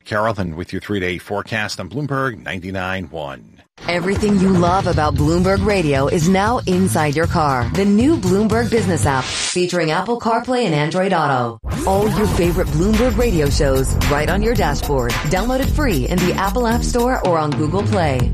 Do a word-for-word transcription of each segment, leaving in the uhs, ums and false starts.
Carolyn with your three-day forecast on Bloomberg ninety-nine point one. Everything you love about Bloomberg Radio is now inside your car. The new Bloomberg Business app featuring Apple CarPlay and Android Auto. All your favorite Bloomberg Radio shows right on your dashboard. Download it free in the Apple App Store or on Google Play.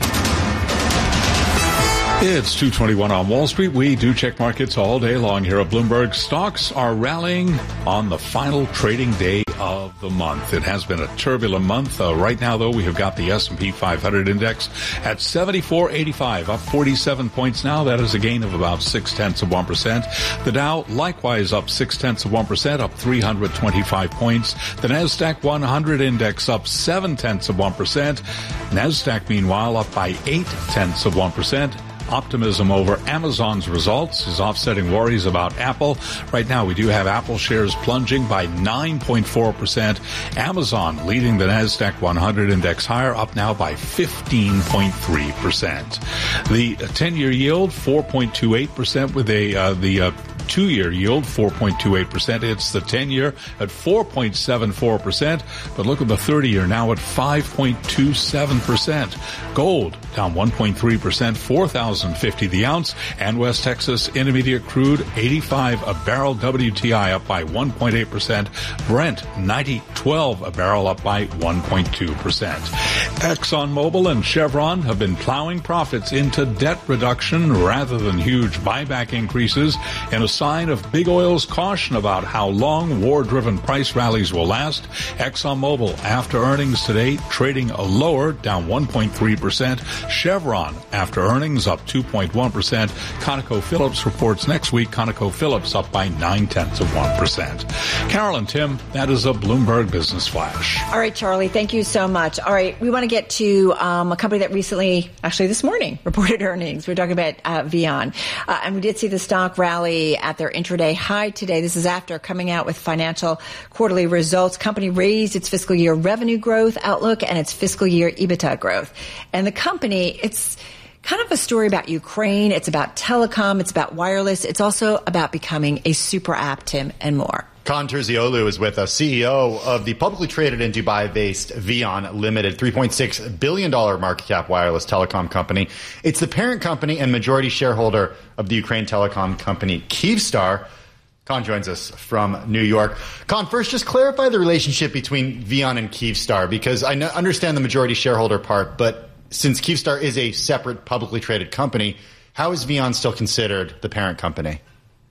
It's two twenty-one on Wall Street. We do check markets all day long here at Bloomberg. Stocks are rallying on the final trading day of the month. It has been a turbulent month. Uh, right now, though, we have got the S and P five hundred index at seventy-four eighty-five, up forty-seven points now. That is a gain of about six-tenths of one percent. The Dow, likewise, up six-tenths of one percent, up three hundred twenty-five points. The NASDAQ one hundred index up seven-tenths of one percent. NASDAQ, meanwhile, up by eight-tenths of one percent. Optimism over Amazon's results is offsetting worries about Apple. Right now, we do have Apple shares plunging by nine point four percent. Amazon leading the NASDAQ one hundred index higher, up now by fifteen point three percent. The ten-year yield, four point two eight percent, with a uh, the uh, two-year yield, four point two eight percent. It's the ten-year at four point seven four percent. But look at the thirty-year now at five point two seven percent. Gold down one point three percent, four thousand fifty the ounce. And West Texas Intermediate crude, eighty-five a barrel. W T I up by one point eight percent. Brent, ninety twelve a barrel, up by one point two percent. ExxonMobil and Chevron have been plowing profits into debt reduction rather than huge buyback increases, in a sign of big oil's caution about how long war-driven price rallies will last. ExxonMobil, after earnings today, trading a lower, down one point three percent. Chevron, after earnings, up two point one percent. ConocoPhillips reports next week. ConocoPhillips up by nine-tenths of one percent. Carolyn, Tim, that is a Bloomberg Business Flash. All right, Charlie, thank you so much. All right, we want to get to um, a company that recently, actually this morning, reported earnings. We're talking about uh, Vion. Uh, and we did see the stock rally at their intraday high today. This is after coming out with financial quarterly results. Company raised its fiscal year revenue growth outlook and its fiscal year EBITDA growth. And the company, it's kind of a story about Ukraine. It's about telecom. It's about wireless. It's also about becoming a super app, Tim, and more. Kaan Terzioglu is with us, C E O of the publicly traded and Dubai-based Vion Limited, three point six billion dollars market cap wireless telecom company. It's the parent company and majority shareholder of the Ukraine telecom company Kyivstar. Kaan joins us from New York. Kaan, first, just clarify the relationship between Vion and Kyivstar, because I understand the majority shareholder part, but since Kyivstar is a separate publicly traded company, how is Vion still considered the parent company?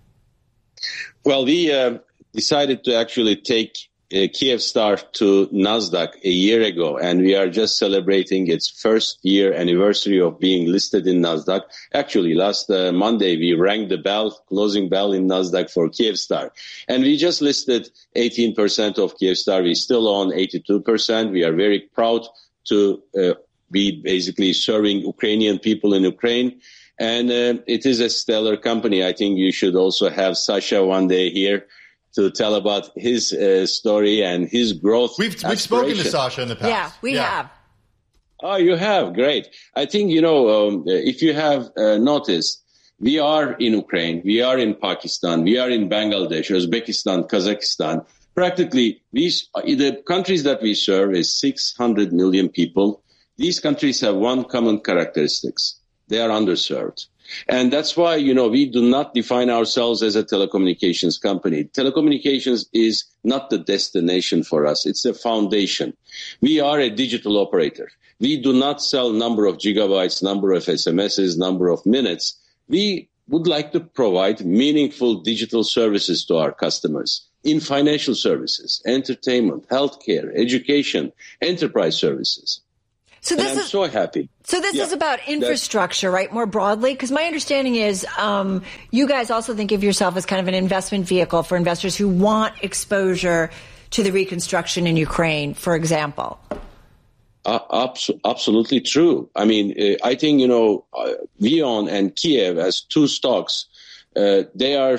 Well, we uh, decided to actually take uh, Kyivstar to NASDAQ a year ago, and we are just celebrating its first year anniversary of being listed in NASDAQ. Actually, last uh, Monday, we rang the bell, closing bell in NASDAQ for Kyivstar. And we just listed eighteen percent of Kyivstar. We still own eighty-two percent. We are very proud to uh, be basically serving Ukrainian people in Ukraine. And uh, it is a stellar company. I think you should also have Sasha one day here to tell about his uh, story and his growth. We've, we've spoken to Sasha in the past. Yeah, we yeah. have. Oh, you have? Great. I think, you know, um, if you have uh, noticed, we are in Ukraine, we are in Pakistan, we are in Bangladesh, Uzbekistan, Kazakhstan. Practically, these the countries that we serve is six hundred million people. These countries have one common characteristics. They are underserved. And that's why, you know, we do not define ourselves as a telecommunications company. Telecommunications is not the destination for us. It's a foundation. We are a digital operator. We do not sell number of gigabytes, number of S M Ses, number of minutes. We would like to provide meaningful digital services to our customers in financial services, entertainment, healthcare, education, enterprise services. So this and I'm is so happy. So this yeah, is about infrastructure, right? More broadly, because my understanding is um, you guys also think of yourself as kind of an investment vehicle for investors who want exposure to the reconstruction in Ukraine, for example. Uh, abs- absolutely true. I mean, uh, I think, you know, uh, Vion and Kiev as two stocks, uh, they are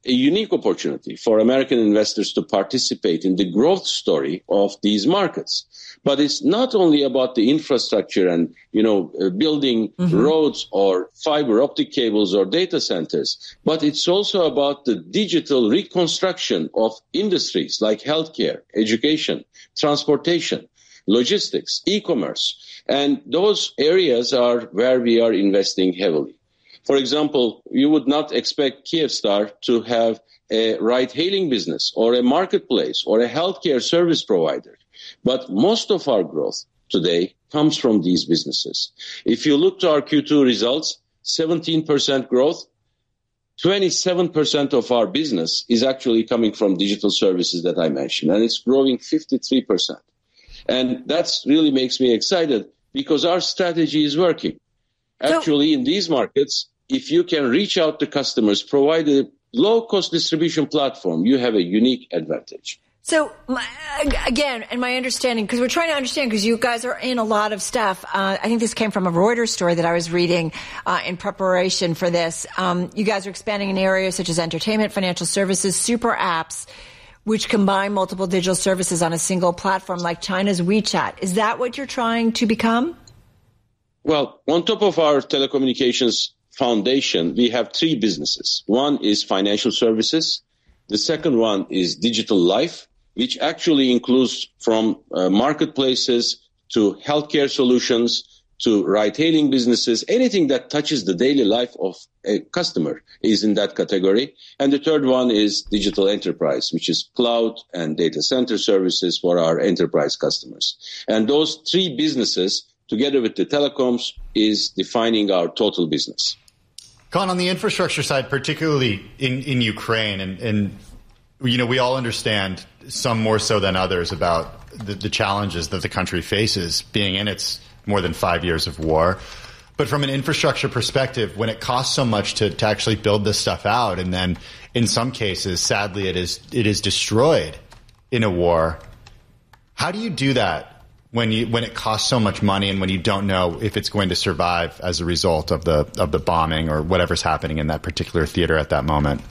a unique opportunity for American investors to participate in the growth story of these markets. But it's not only about the infrastructure and, you know, uh, building mm-hmm. roads or fiber optic cables or data centers, but it's also about the digital reconstruction of industries like healthcare, education, transportation, logistics, e-commerce. And those areas are where we are investing heavily. For example, you would not expect Kyivstar to have a ride-hailing business or a marketplace or a healthcare service provider. But most of our growth today comes from these businesses. If you look to our Q two results, seventeen percent growth, twenty-seven percent of our business is actually coming from digital services that I mentioned, and it's growing fifty-three percent. And that really makes me excited because our strategy is working. Actually, in these markets, if you can reach out to customers, provide a low-cost distribution platform, you have a unique advantage. So, my, again, and my understanding, because we're trying to understand, because you guys are in a lot of stuff. Uh, I think this came from a Reuters story that I was reading uh, in preparation for this. Um, you guys are expanding in areas such as entertainment, financial services, super apps, which combine multiple digital services on a single platform like China's WeChat. Is that what you're trying to become? Well, on top of our telecommunications foundation, we have three businesses. One is financial services. The second one is digital life, which actually includes from uh, marketplaces to healthcare solutions to ride-hailing businesses. Anything that touches the daily life of a customer is in that category. And the third one is digital enterprise, which is cloud and data center services for our enterprise customers. And those three businesses, together with the telecoms, is defining our total business. Kaan, on the infrastructure side, particularly in, in Ukraine, and, and you know, we all understand, some more so than others, about the, the challenges that the country faces being in its more than five years of war. But from an infrastructure perspective, when it costs so much to, to actually build this stuff out, and then in some cases, sadly, it is it is destroyed in a war, how do you do that when you when it costs so much money and when you don't know if it's going to survive as a result of the of the bombing or whatever's happening in that particular theater at that moment?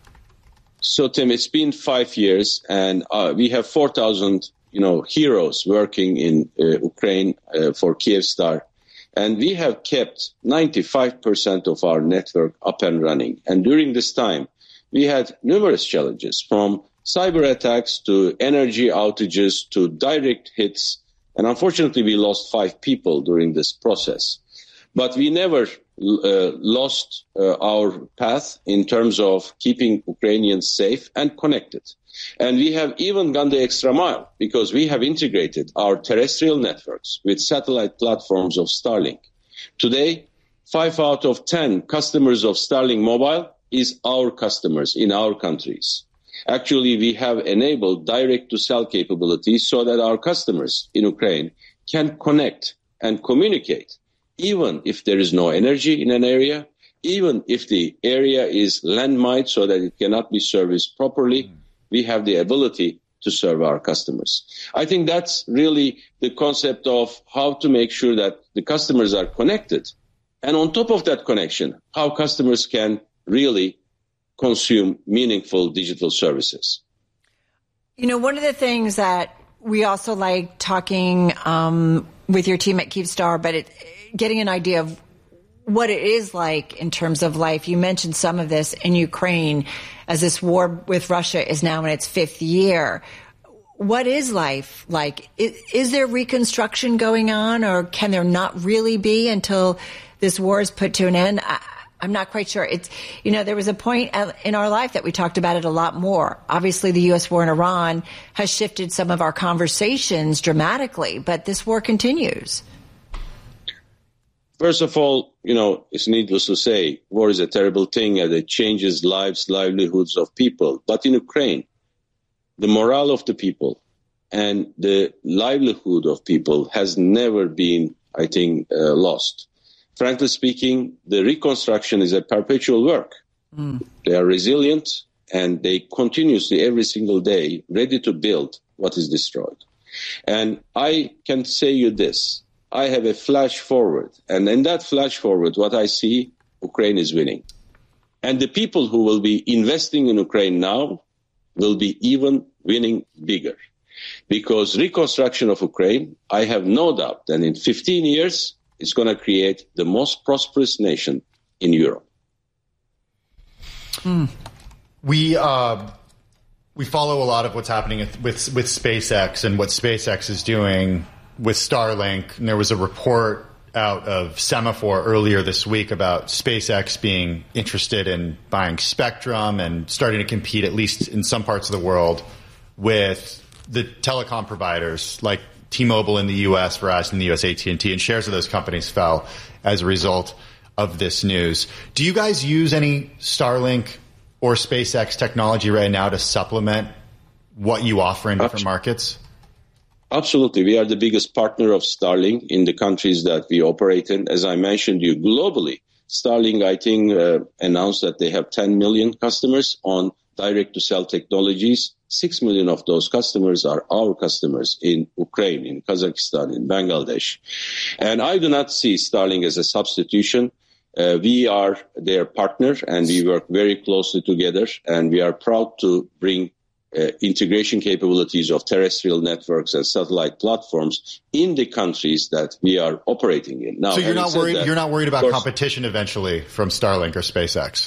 So, Tim, it's been five years, and uh, we have four thousand, you know, heroes working in uh, Ukraine uh, for Kyivstar, and we have kept ninety-five percent of our network up and running. And during this time, we had numerous challenges, from cyber attacks to energy outages to direct hits. And unfortunately, we lost five people during this process. But we never uh, lost uh, our path in terms of keeping Ukrainians safe and connected. And we have even gone the extra mile because we have integrated our terrestrial networks with satellite platforms of Starlink. Today, five out of ten customers of Starlink Mobile is our customers in our countries. Actually, we have enabled direct-to-cell capabilities so that our customers in Ukraine can connect and communicate, even if there is no energy in an area, even if the area is landmined so that it cannot be serviced properly. We have the ability to serve our customers. I think that's really the concept of how to make sure that the customers are connected. And on top of that connection, how customers can really consume meaningful digital services. You know, one of the things that we also like talking um, with your team at Kyivstar, but it, getting an idea of what it is like in terms of life. You mentioned some of this in Ukraine as this war with Russia is now in its fifth year. What is life like? Is, is there reconstruction going on, or can there not really be until this war is put to an end? I, I'm not quite sure. It's, you know, there was a point in our life that we talked about it a lot more. Obviously, the U S war in Iran has shifted some of our conversations dramatically, but this war continues. First of all, you know, it's needless to say, war is a terrible thing and it changes lives, livelihoods of people. But in Ukraine, the morale of the people and the livelihood of people has never been, I think, uh, lost. Frankly speaking, the reconstruction is a perpetual work. Mm. They are resilient and they continuously, every single day, ready to build what is destroyed. And I can say you this. I have a flash forward, and in that flash forward, what I see, Ukraine is winning. And the people who will be investing in Ukraine now will be even winning bigger. Because reconstruction of Ukraine, I have no doubt that in fifteen years, it's going to create the most prosperous nation in Europe. Mm. We uh, we follow a lot of what's happening with, with with SpaceX and what SpaceX is doing with Starlink. And there was a report out of Semaphore earlier this week about SpaceX being interested in buying spectrum and starting to compete, at least in some parts of the world, with the telecom providers like T-Mobile in the U S, Verizon in the U S, A T and T, and shares of those companies fell as a result of this news. Do you guys use any Starlink or SpaceX technology right now to supplement what you offer in different markets? Absolutely. We are the biggest partner of Starlink in the countries that we operate in. As I mentioned you, globally, Starlink, I think, uh, announced that they have ten million customers on direct-to-cell technologies. Six million of those customers are our customers in Ukraine, in Kazakhstan, in Bangladesh. And I do not see Starlink as a substitution. Uh, we are their partner, and we work very closely together, and we are proud to bring uh, integration capabilities of terrestrial networks and satellite platforms in the countries that we are operating in. Now, so you're not worried. That, you're not worried about course, competition eventually from Starlink or SpaceX.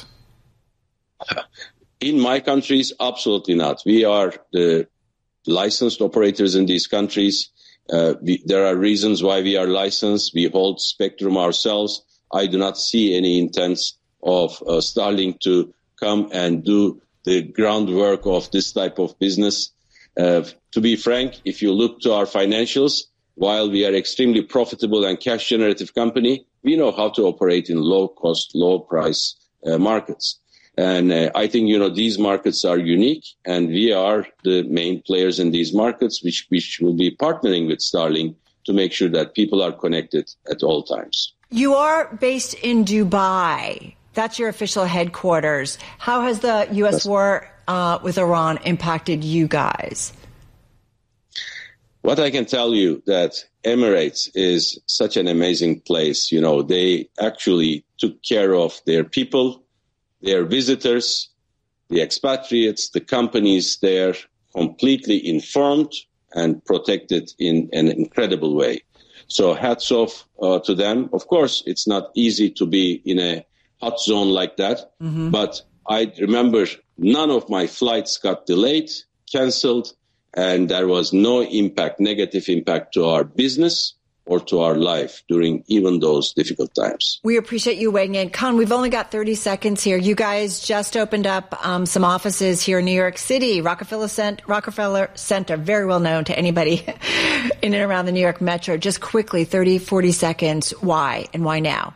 In my countries, absolutely not. We are the licensed operators in these countries. Uh, we, there are reasons why we are licensed. We hold spectrum ourselves. I do not see any intents of uh, Starlink to come and do the groundwork of this type of business. Uh, to be frank, if you look to our financials, while we are extremely profitable and cash generative company, we know how to operate in low cost, low price uh, markets. And uh, I think, you know, these markets are unique, and we are the main players in these markets, which, which will be partnering with Starlink to make sure that people are connected at all times. You are based in Dubai. That's your official headquarters. How has the U S That's- war uh, with Iran impacted you guys? What I can tell you that Emirates is such an amazing place. You know, they actually took care of their people, their visitors, the expatriates, the companies there, completely informed and protected in an incredible way. So hats off uh, to them. Of course, it's not easy to be in a hot zone like that. Mm-hmm. But I remember none of my flights got delayed, canceled, and there was no impact, negative impact to our business or to our life during even those difficult times. We appreciate you weighing in. Khan, we've only got thirty seconds here. You guys just opened up um, some offices here in New York City, Rockefeller Center, Rockefeller Center, very well known to anybody in and around the New York Metro. Just quickly, thirty, forty seconds, why and why now?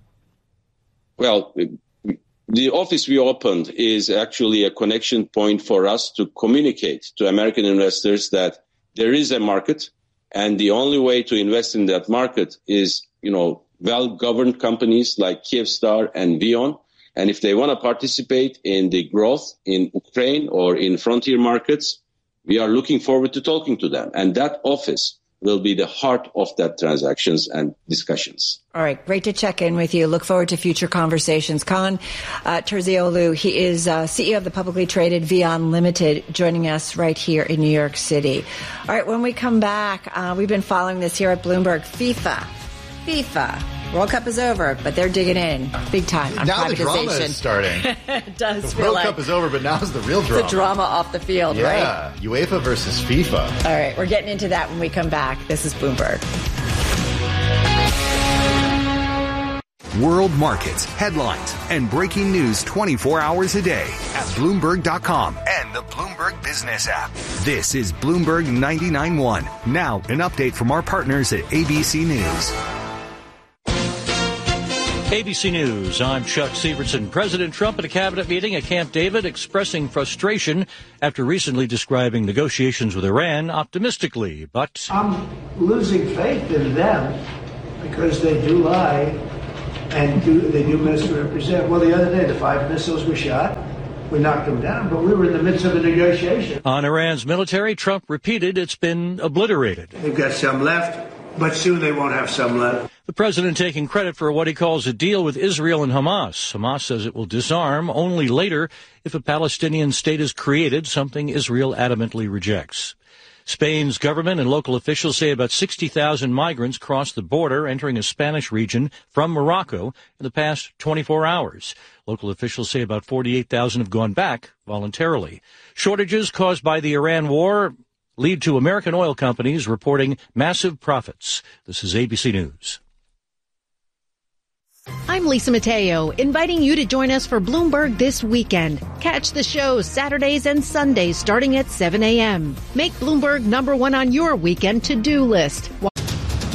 Well, the office we opened is actually a connection point for us to communicate to American investors that there is a market. And the only way to invest in that market is, you know, well-governed companies like Kyivstar and VEON. And if they want to participate in the growth in Ukraine or in frontier markets, we are looking forward to talking to them. And that office will be the heart of that transactions and discussions. All right. Great to check in with you. Look forward to future conversations. Kaan uh, Terzioğlu, he is uh, C E O of the publicly traded VEON Limited, joining us right here in New York City. All right. When we come back, uh, we've been following this here at Bloomberg. FIFA. FIFA. World Cup is over, but they're digging in big time on now privatization. The drama is starting. It does the feel World like Cup is over, but now's the real drama. The drama off the field, yeah, right? Yeah, UEFA versus FIFA. All right, we're getting into that when we come back. This is Bloomberg. World markets, headlines, and breaking news twenty-four hours a day at Bloomberg dot com and the Bloomberg Business app. This is Bloomberg ninety-nine point one. Now, an update from our partners at A B C News. A B C News, I'm Chuck Severson. President Trump at a cabinet meeting at Camp David expressing frustration after recently describing negotiations with Iran optimistically, but I'm losing faith in them because they do lie and do, they do misrepresent. Well, the other day, the five missiles were shot. We knocked them down, but we were in the midst of a negotiation. On Iran's military, Trump repeated it's been obliterated. They've got some left. but soon they won't have some left. The president taking credit for what he calls a deal with Israel and Hamas. Hamas says it will disarm only later if a Palestinian state is created, something Israel adamantly rejects. Spain's government and local officials say about sixty thousand migrants crossed the border entering a Spanish region from Morocco in the past twenty-four hours. Local officials say about forty-eight thousand have gone back voluntarily. Shortages caused by the Iran war lead to American oil companies reporting massive profits. This is A B C News. I'm Lisa Mateo, inviting you to join us for Bloomberg This Weekend. Catch the show Saturdays and Sundays starting at seven a.m. Make Bloomberg number one on your weekend to-do list.